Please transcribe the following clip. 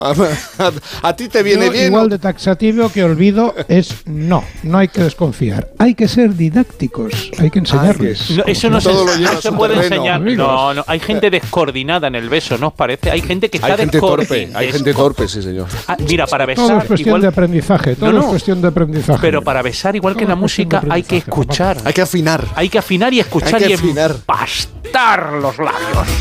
A ti te viene bien. Igual de taxativo que olvido es no hay que desconfiar. Hay que ser didácticos, hay que enseñarles. No, eso no se puede enseñar. amigos. No, hay gente descoordinada en el beso, ¿no os parece? Hay gente que está descoordinada. Hay gente torpe, sí, señor. Mira, para besar... Todo es cuestión de aprendizaje, todo es cuestión de aprendizaje. Pero para besar, igual que en la música, hay que escuchar. Hay que afinar. Hay que afinar y escuchar Hay que y afinar. empastar los labios.